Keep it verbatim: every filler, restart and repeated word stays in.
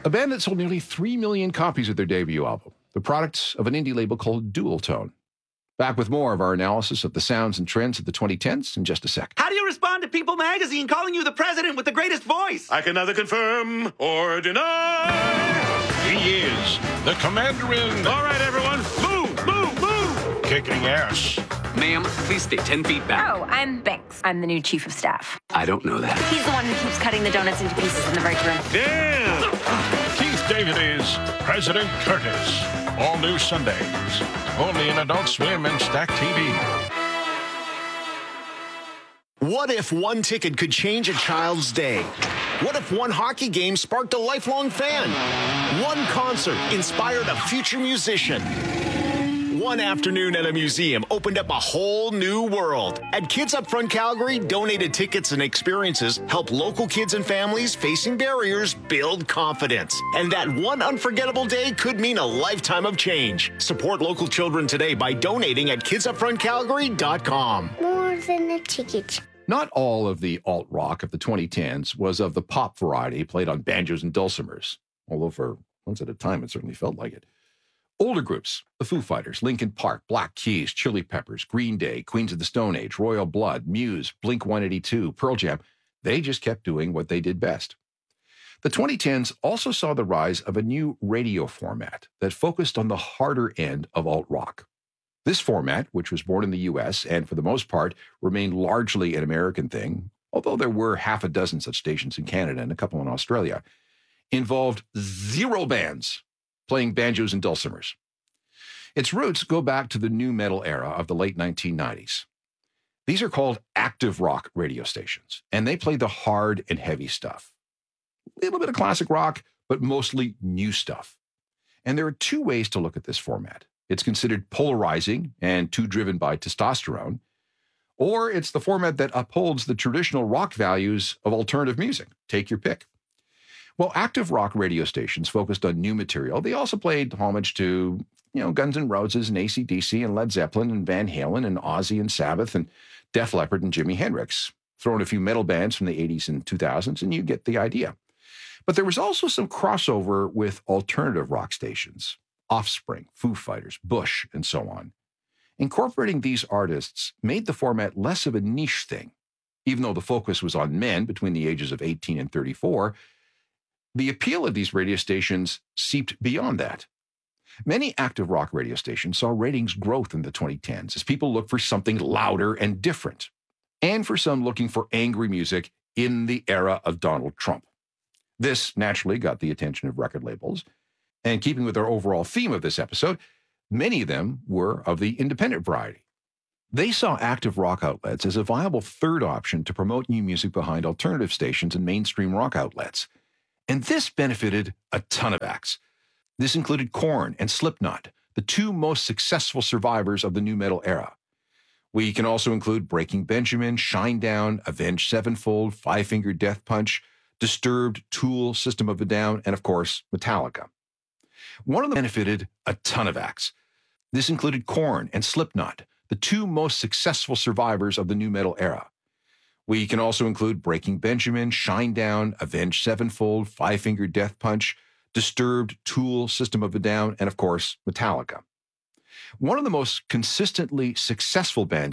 A band that sold nearly three million copies of their debut album, the product of an indie label called Dual Tone. Back with more of our analysis of the sounds and trends of the twenty tens in just a sec. How do you respond to People magazine calling you the president with the greatest voice? I can neither confirm or deny. He is the commander in... All right, everyone, move, move, move. Kicking ass. Ma'am, please stay ten feet back. Oh, I'm Banks. I'm the new chief of staff. I don't know that. He's the one who keeps cutting the donuts into pieces in the break room. Damn. Keith David is President Curtis. All new Sundays. Only in Adult Swim and Stack T V. What if one ticket could change a child's day? What if one hockey game sparked a lifelong fan? One concert inspired a future musician? One afternoon at a museum opened up a whole new world. At Kids Up Front Calgary, donated tickets and experiences help local kids and families facing barriers build confidence. And that one unforgettable day could mean a lifetime of change. Support local children today by donating at kids up front calgary dot com. More than a ticket. Not all of the alt-rock of the twenty tens was of the pop variety played on banjos and dulcimers, although for once at a time it certainly felt like it. Older groups, the Foo Fighters, Linkin Park, Black Keys, Chili Peppers, Green Day, Queens of the Stone Age, Royal Blood, Muse, Blink one eighty-two, Pearl Jam, they just kept doing what they did best. The twenty tens also saw the rise of a new radio format that focused on the harder end of alt-rock. This format, which was born in the U S and for the most part remained largely an American thing, although there were half a dozen such stations in Canada and a couple in Australia, involved zero bands playing banjos and dulcimers. Its roots go back to the nu metal era of the late nineteen nineties. These are called active rock radio stations, and they play the hard and heavy stuff. A little bit of classic rock, but mostly new stuff. And there are two ways to look at this format. It's considered polarizing and too driven by testosterone, or it's the format that upholds the traditional rock values of alternative music. Take your pick. Well, active rock radio stations focused on new material. They also played homage to, you know, Guns N' Roses and A C D C and Led Zeppelin and Van Halen and Ozzy and Sabbath and Def Leppard and Jimi Hendrix. Throw in a few metal bands from the eighties and two thousands and you get the idea. But there was also some crossover with alternative rock stations, Offspring, Foo Fighters, Bush, and so on. Incorporating these artists made the format less of a niche thing. Even though the focus was on men between the ages of eighteen and thirty-four, the appeal of these radio stations seeped beyond that. Many active rock radio stations saw ratings growth in the twenty tens as people looked for something louder and different, and for some looking for angry music in the era of Donald Trump. This naturally got the attention of record labels, and keeping with our overall theme of this episode, many of them were of the independent variety. They saw active rock outlets as a viable third option to promote new music behind alternative stations and mainstream rock outlets. And this benefited a ton of acts. This included Korn and Slipknot, the two most successful survivors of the nu metal era. We can also include Breaking Benjamin, Shinedown, Avenged Sevenfold, Five Finger Death Punch, Disturbed, Tool, System of a Down, and of course, Metallica. One of them benefited a ton of acts. This included Korn and Slipknot, the two most successful survivors of the nu metal era. We can also include Breaking Benjamin, Shinedown, Avenged Sevenfold, Five Finger Death Punch, Disturbed, Tool, System of a Down, and of course, Metallica. One of the most consistently successful bands